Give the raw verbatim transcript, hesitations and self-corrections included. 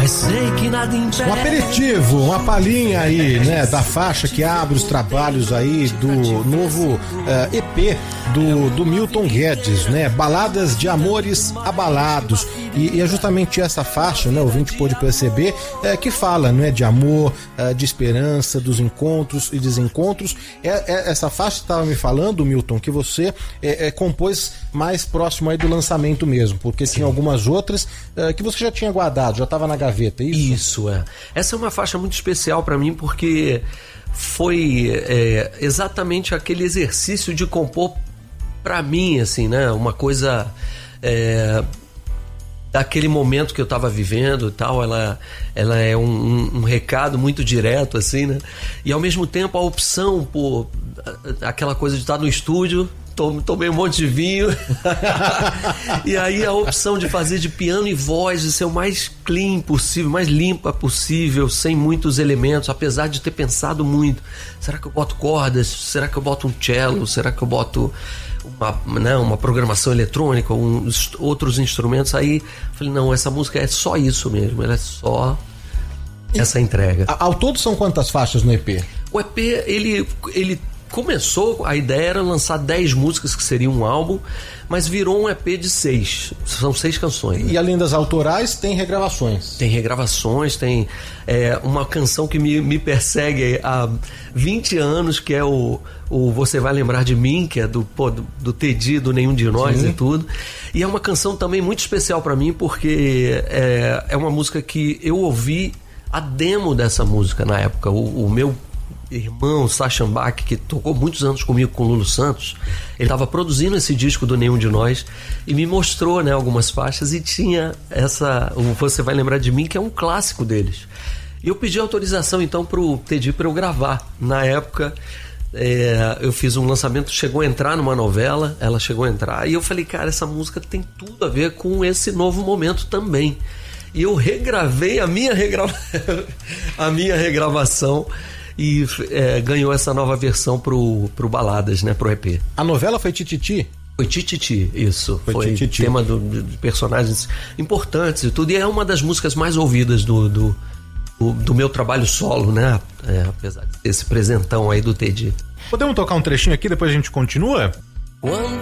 mas sei que nada impede. Um aperitivo, uma palhinha aí, né, da faixa que abre os trabalhos aí do novo uh, E P do, do Milton Guedes, né, Baladas de Amores Abalados. E, e é justamente essa faixa, né, o ouvinte pôde perceber, é, que fala, né, de amor, é, de esperança, dos encontros e desencontros. É, é, essa faixa estava me falando, Milton, que você é, é, compôs mais próximo aí do lançamento mesmo, porque Sim. tinha algumas outras é, que você já tinha guardado, já estava na gaveta, isso? Isso, é. Essa é uma faixa muito especial para mim, porque foi é, exatamente aquele exercício de compor para mim, assim, né, uma coisa... É, daquele momento que eu estava vivendo e tal. Ela, ela é um, um, um recado muito direto, assim, né? E ao mesmo tempo a opção por aquela coisa de estar no estúdio, tomei um monte de vinho e aí a opção de fazer de piano e voz, de ser o mais clean possível, mais limpa possível, sem muitos elementos, apesar de ter pensado muito. Será que eu boto cordas? Será que eu boto um cello? Será que eu boto uma, né, uma programação eletrônica, um, outros instrumentos? Aí falei, não, essa música é só isso mesmo, ela é só essa entrega. Ao todo são quantas faixas no E P? O E P, ele, ele começou, a ideia era lançar dez músicas, que seria um álbum, mas virou um E P de seis. São seis canções. Né? E além das autorais, tem regravações. Tem regravações, tem é, uma canção que me, me persegue há vinte anos, que é o, o Você Vai Lembrar de Mim, que é do, pô, do, do Teddy, do Nenhum de Nós. Sim. E tudo. E é uma canção também muito especial pra mim, porque é, é uma música que eu ouvi a demo dessa música na época. O, o meu irmão Sacha Bach, que tocou muitos anos comigo com o Lulu Santos, ele estava produzindo esse disco do Nenhum de Nós e me mostrou, né, algumas faixas, e tinha essa, o Você Vai Lembrar de Mim, que é um clássico deles. E eu pedi autorização então pro Teddy para eu gravar. Na época é, eu fiz um lançamento, chegou a entrar numa novela, ela chegou a entrar, e eu falei, cara, essa música tem tudo a ver com esse novo momento também. E eu regravei a minha, regrava... a minha regravação e é, ganhou essa nova versão pro, pro Baladas, né, pro E P. A novela foi Tititi? Foi Tititi, isso. Foi, foi Tititi. Tema do, de personagens importantes e tudo. E é uma das músicas mais ouvidas do, do, do, do meu trabalho solo, né? É, apesar desse presentão aí do Teddy. Podemos tocar um trechinho aqui, depois a gente continua? Quando